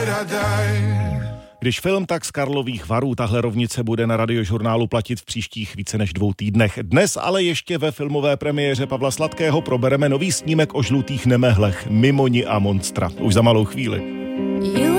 Když film, tak z Karlových Varů. Tahle rovnice bude na Radiožurnálu platit v příštích více než 2 týdnech. Dnes ale ještě ve filmové premiéře Pavla Sladkého probereme nový snímek o žlutých nemehlech Mimoni a Monstra. Už za malou chvíli.